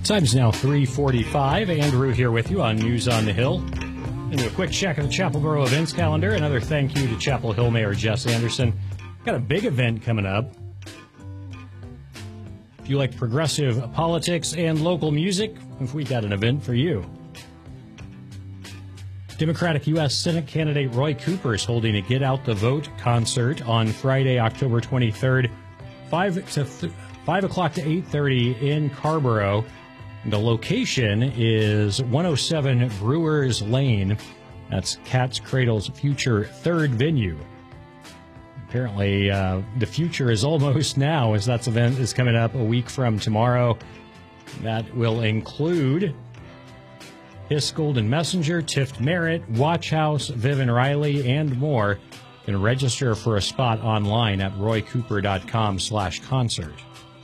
Time's now 3:45. Andrew here with you on News on the Hill. And a quick check of the Chapel Borough events calendar. Another thank you to Chapel Hill Mayor Jess Anderson. Got a big event coming up. If you like progressive politics and local music, we got an event for you. Democratic U.S. Senate candidate Roy Cooper is holding a Get Out the Vote concert on Friday, October 23rd, 5 o'clock to 8:30 in Carrboro. The location is 107 Brewers Lane. That's Cat's Cradle's future third venue. Apparently, the future is almost now, as that event is coming up a week from tomorrow. That will include Hiss Golden Messenger, Tift Merritt, Watch House, Vivian Riley, and more. You can register for a spot online at roycooper.com/concert.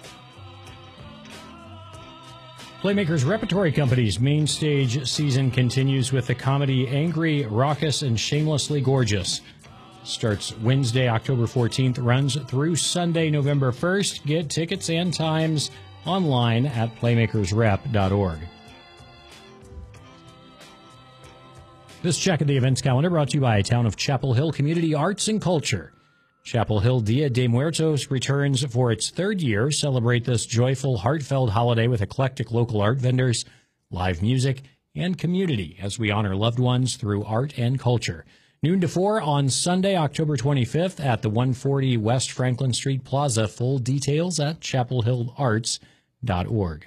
Playmakers Repertory Company's main stage season continues with the comedy Angry, Raucous, and Shamelessly Gorgeous. Starts Wednesday, October 14th, runs through Sunday, November 1st. Get tickets and times online at playmakersrep.org. This check of the events calendar brought to you by Town of Chapel Hill Community Arts and Culture. Chapel Hill Dia de Muertos returns for its third year. Celebrate this joyful, heartfelt holiday with eclectic local art vendors, live music, and community as we honor loved ones through art and culture. Noon to 4 on Sunday, October 25th at the 140 West Franklin Street Plaza. Full details at chapelhillarts.org.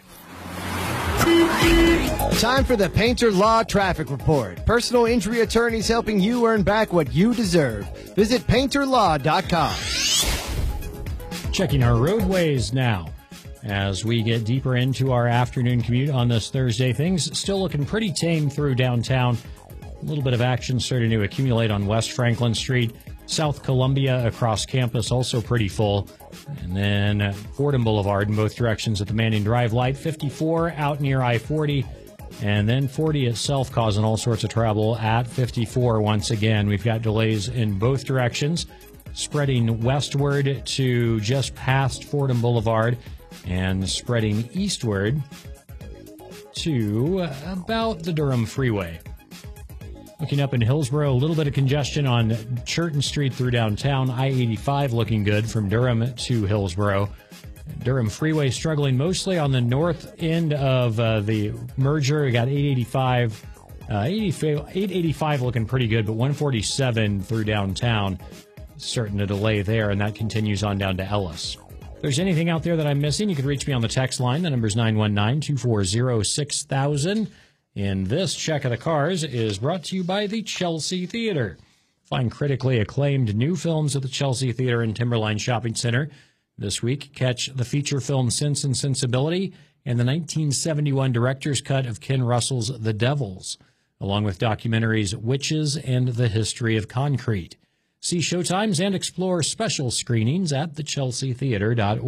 Time for the Painter Law Traffic Report. Personal injury attorneys helping you earn back what you deserve. Visit painterlaw.com. Checking our roadways now. As we get deeper into our afternoon commute on this Thursday, things still looking pretty tame through downtown. A little bit of action starting to accumulate on West Franklin Street. South Columbia across campus also pretty full. And then Fordham Boulevard in both directions at the Manning Drive light. 54 out near I-40. And then 40 itself causing all sorts of trouble at 54 once again. We've got delays in both directions, spreading westward to just past Fordham Boulevard and spreading eastward to about the Durham Freeway. Looking up in Hillsborough, a little bit of congestion on Churton Street through downtown. I-85 looking good from Durham to Hillsborough. Durham Freeway struggling mostly on the north end of the merger. We got 885 looking pretty good, but 147 through downtown starting to delay there, and that continues on down to Ellis. If there's anything out there that I'm missing, you can reach me on the text line. The number's 919-240-6000. And this check of the cars is brought to you by the Chelsea Theater. Find critically acclaimed new films at the Chelsea Theater and Timberline Shopping Center. This week, catch the feature film Sense and Sensibility and the 1971 director's cut of Ken Russell's The Devils, along with documentaries Witches and the History of Concrete. See showtimes and explore special screenings at thechelseatheater.org.